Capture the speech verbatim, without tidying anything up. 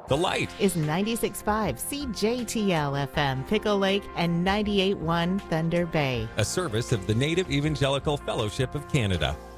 The Light is ninety-six point five C J T L F M, Pickle Lake, and ninety-eight point one Thunder Bay. a service of the Native Evangelical Fellowship of Canada.